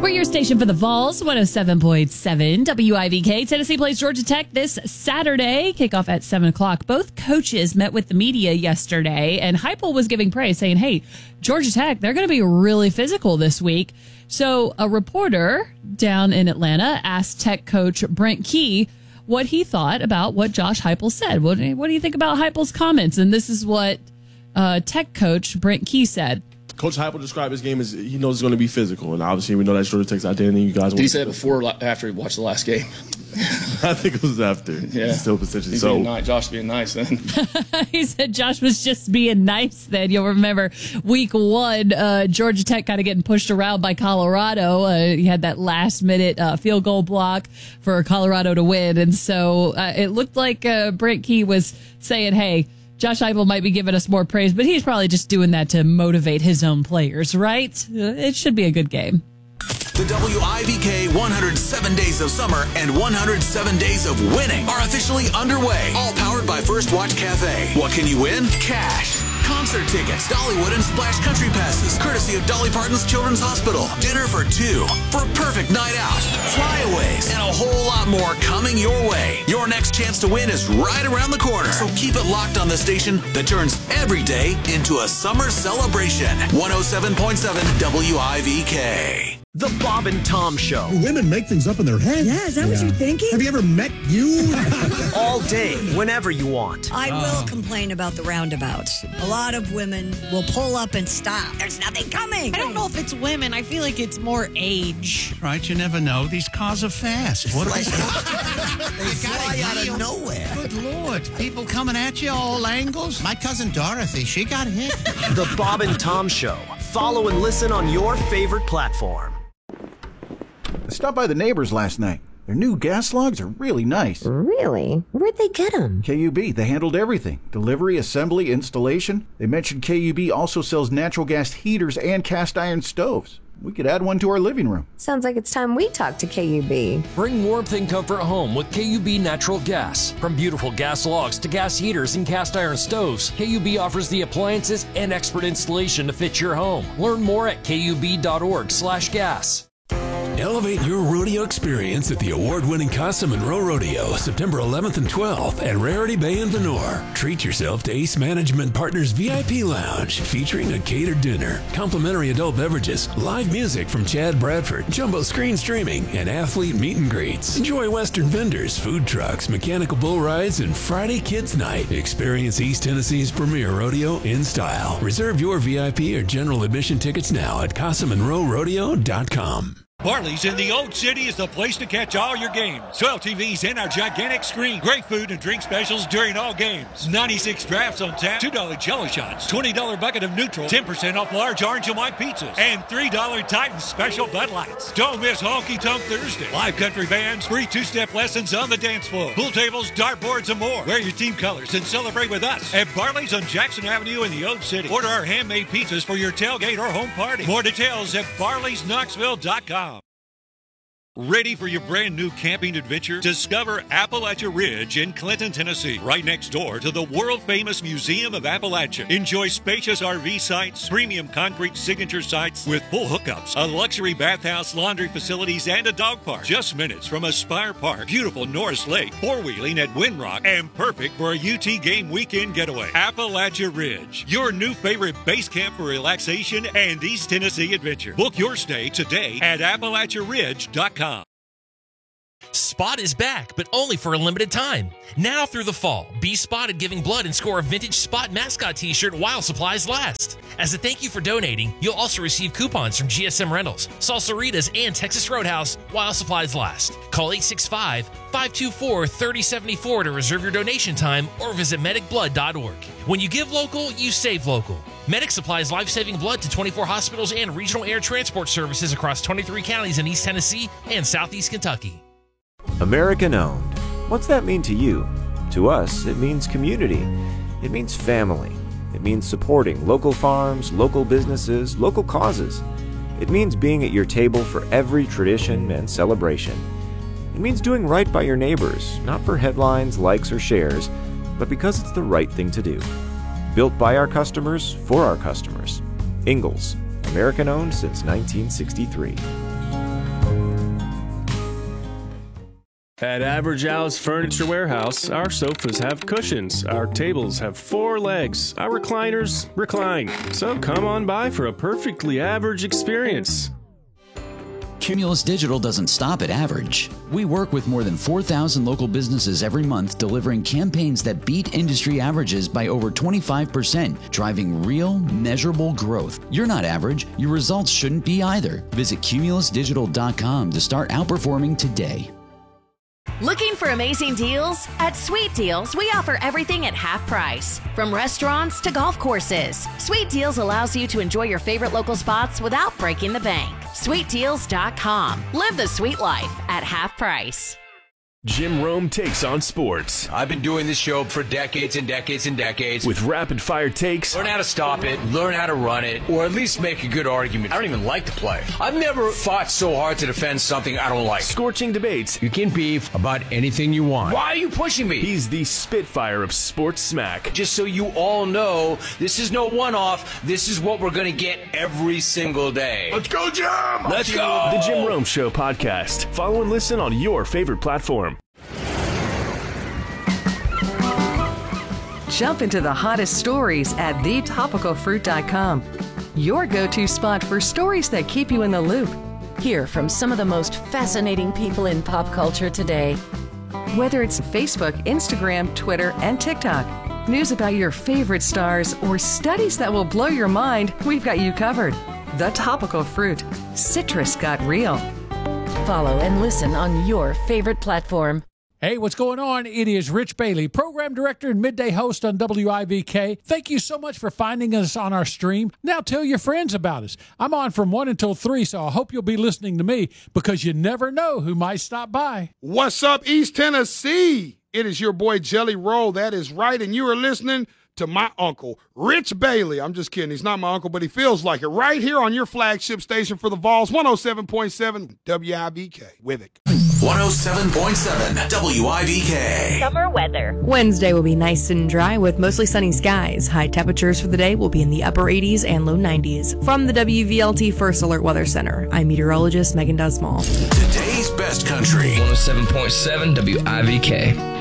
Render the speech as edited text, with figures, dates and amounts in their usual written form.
We're your station for the Vols, 107.7 WIVK. Tennessee plays Georgia Tech this Saturday. Kickoff at 7 o'clock. Both coaches met with the media yesterday, and Heupel was giving praise, saying, hey, Georgia Tech, they're going to be really physical this week. So a reporter down in Atlanta asked Tech coach Brent Key what he thought about what Josh Heupel said. What do you think about Heupel's comments? And this is what Tech coach Brent Key said. Coach Heupel described his game as he knows it's going to be physical, and obviously we know that's Georgia Tech's identity. You guys, did he say it before or after he watched the last game? I think it was after. Yeah, still potentially. He's being nice. Josh being nice then. He said Josh was just being nice then. You'll remember week 1, Georgia Tech kind of getting pushed around by Colorado. He had that last minute field goal block for Colorado to win, and so it looked like Brent Key was saying, "Hey, Josh Heupel might be giving us more praise, but he's probably just doing that to motivate his own players, right? It should be a good game." The WIVK 107 Days of Summer and 107 Days of Winning are officially underway. All powered by First Watch Cafe. What can you win? Cash. Concert tickets, Dollywood and Splash Country passes, courtesy of Dolly Parton's Children's Hospital. Dinner for 2 for a perfect night out. Flyaways and a whole lot more coming your way. Your next chance to win is right around the corner. So keep it locked on the station that turns every day into a summer celebration. 107.7 WIVK. The Bob and Tom Show. Women make things up in their head. Yeah, is that what you're thinking? Have you ever met you? All day, whenever you want. I will complain about the roundabouts. A lot of women will pull up and stop. There's nothing coming. I don't know if it's women. I feel like it's more age. Right, you never know. These cars are fast. What they fly out of nowhere. Good Lord. People coming at you all angles. My cousin Dorothy, she got hit. The Bob and Tom Show. Follow and listen on your favorite platform. I stopped by the neighbors last night. Their new gas logs are really nice. Really? Where'd they get them? KUB. They handled everything. Delivery, assembly, installation. They mentioned KUB also sells natural gas heaters and cast iron stoves. We could add one to our living room. Sounds like it's time we talk to KUB. Bring warmth and comfort home with KUB Natural Gas. From beautiful gas logs to gas heaters and cast iron stoves, KUB offers the appliances and expert installation to fit your home. Learn more at KUB.org/gas. Elevate your rodeo experience at the award-winning Casa Monroe Rodeo, September 11th and 12th at Rarity Bay in Vonore. Treat yourself to Ace Management Partners VIP Lounge, featuring a catered dinner, complimentary adult beverages, live music from Chad Bradford, jumbo screen streaming, and athlete meet and greets. Enjoy Western vendors, food trucks, mechanical bull rides, and Friday Kids Night. Experience East Tennessee's premier rodeo in style. Reserve your VIP or general admission tickets now at CasaMonroeRodeo.com. Barley's in the Old City is the place to catch all your games. 12 TVs and our gigantic screen. Great food and drink specials during all games. 96 drafts on tap, $2 jello shots, $20 bucket of neutral, 10% off large orange and white pizzas, and $3 Titan special Bud Lights. Don't miss Honky Tonk Thursday. Live country bands, free two-step lessons on the dance floor, pool tables, dartboards, and more. Wear your team colors and celebrate with us at Barley's on Jackson Avenue in the Old City. Order our handmade pizzas for your tailgate or home party. More details at barleysknoxville.com. Ready for your brand new camping adventure? Discover Appalachia Ridge in Clinton, Tennessee, right next door to the world-famous Museum of Appalachia. Enjoy spacious RV sites, premium concrete signature sites with full hookups, a luxury bathhouse, laundry facilities, and a dog park. Just minutes from Aspire Park, beautiful Norris Lake, four-wheeling at Windrock, and perfect for a UT game weekend getaway. Appalachia Ridge, your new favorite base camp for relaxation and East Tennessee adventure. Book your stay today at AppalachiaRidge.com. Spot is back, but only for a limited time. Now through the fall, be spotted giving blood and score a vintage Spot mascot t-shirt while supplies last. As a thank you for donating, you'll also receive coupons from GSM Rentals, Salsaritas, and Texas Roadhouse while supplies last. Call 865-524-3074 to reserve your donation time or visit medicblood.org. When you give local, you save local. Medic supplies life-saving blood to 24 hospitals and regional air transport services across 23 counties in East Tennessee and Southeast Kentucky. American owned. What's that mean to you? To us, it means community. It means family. It means supporting local farms, local businesses, local causes. It means being at your table for every tradition and celebration. It means doing right by your neighbors, not for headlines, likes, or shares, but because it's the right thing to do. Built by our customers, for our customers. Ingalls. American owned since 1963. At Average Al's Furniture Warehouse, our sofas have cushions, our tables have 4 legs, our recliners recline. So come on by for a perfectly average experience. Cumulus Digital doesn't stop at average. We work with more than 4,000 local businesses every month, delivering campaigns that beat industry averages by over 25%, driving real, measurable growth. You're not average. Your results shouldn't be either. Visit cumulusdigital.com to start outperforming today. Looking for amazing deals? At Sweet Deals, we offer everything at half price. From restaurants to golf courses, Sweet Deals allows you to enjoy your favorite local spots without breaking the bank. SweetDeals.com. Live the sweet life at half price. Jim Rome takes on sports. I've been doing this show for decades and decades and decades. With rapid-fire takes. Learn how to stop it, learn how to run it, or at least make a good argument. I don't even like to play. I've never fought so hard to defend something I don't like. Scorching debates. You can beef about anything you want. Why are you pushing me? He's the Spitfire of sports smack. Just so you all know, this is no one-off. This is what we're going to get every single day. Let's go, Jim! Let's go! The Jim Rome Show podcast. Follow and listen on your favorite platform. Jump into the hottest stories at thetopicalfruit.com. Your go-to spot for stories that keep you in the loop. Hear from some of the most fascinating people in pop culture today. Whether it's Facebook, Instagram, Twitter, and TikTok, news about your favorite stars, or studies that will blow your mind, we've got you covered. The Topical Fruit. Citrus got real. Follow and listen on your favorite platform. Hey, what's going on? It is Rich Bailey, program director and midday host on WIVK. Thank you so much for finding us on our stream. Now tell your friends about us. I'm on from 1 until 3, so I hope you'll be listening to me because you never know who might stop by. What's up, East Tennessee? It is your boy Jelly Roll. That is right, and you are listening to my uncle, Rich Bailey. I'm just kidding. He's not my uncle, but he feels like it. Right here on your flagship station for the Vols, 107.7 WIVK. Withik. 107.7 WIVK. Summer weather. Wednesday will be nice and dry with mostly sunny skies. High temperatures for the day will be in the upper 80s and low 90s. From the WVLT First Alert Weather Center, I'm meteorologist Megan Dusmall. Today's best country. 107.7 WIVK.